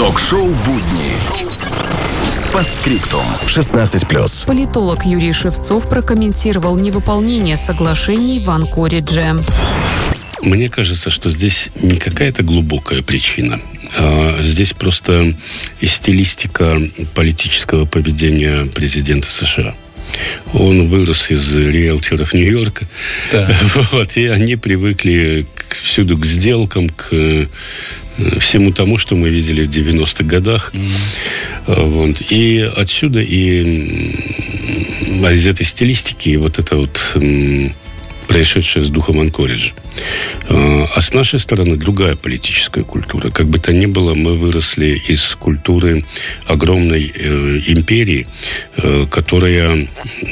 Ток-шоу «Будни». Постскриптум. 16+. Политолог Юрий Шевцов прокомментировал невыполнение соглашений в Анкоридже. Мне кажется, что здесь не какая-то глубокая причина. Здесь просто и стилистика политического поведения президента США. Он вырос из риэлторов Нью-Йорка. Да. Вот, и они привыкли всюду к сделкам, к всему тому, что мы видели в 90-х годах. Вот. И отсюда из этой стилистики и вот это вот происшедшее с духом Анкориджа. А с нашей стороны другая политическая культура. Как бы то ни было, мы выросли из культуры огромной империи, которая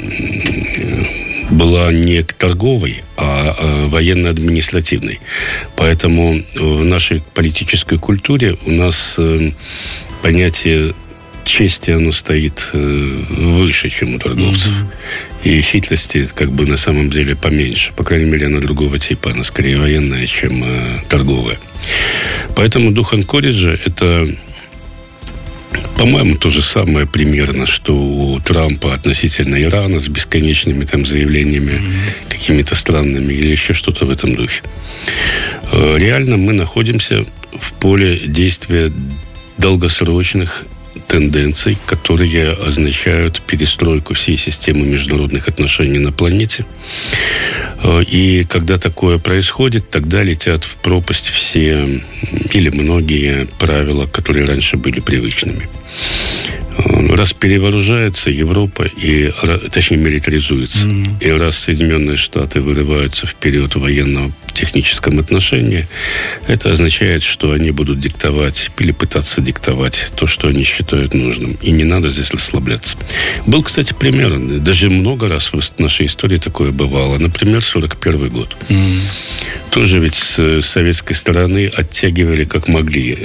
была не торговой, а военно-административной. Поэтому в нашей политической культуре у нас понятие чести, оно стоит выше, чем у торговцев. И хитрости, как бы, на самом деле поменьше. По крайней мере, она другого типа. Она скорее военная, чем торговая. Поэтому дух Анкориджа – это, по-моему, то же самое примерно, что у Трампа относительно Ирана с бесконечными там заявлениями какими-то странными или еще что-то в этом духе. Реально мы находимся в поле действия долгосрочных тенденций, которые означают перестройку всей системы международных отношений на планете. И когда такое происходит, тогда летят в пропасть все или многие правила, которые раньше были привычными. Раз перевооружается Европа, точнее милитаризуется, и раз Соединенные Штаты вырываются вперед в военно-техническом отношении, это означает, что они будут диктовать или пытаться диктовать то, что они считают нужным. И не надо здесь расслабляться. Был, кстати, пример, даже много раз в нашей истории такое бывало. Например, 1941 год. Тоже ведь с советской стороны оттягивали как могли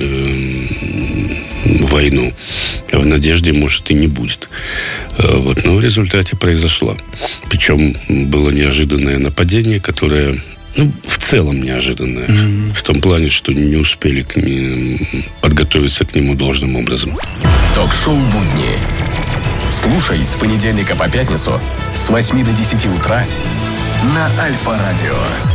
войну. В надежде, может, и не будет. Вот. Но в результате произошло. Причем было неожиданное нападение, которое, в целом неожиданное. В том плане, что не успели подготовиться к нему должным образом. Ток-шоу «Будни». Слушай с понедельника по пятницу с 8 до 10 утра на Альфа-радио.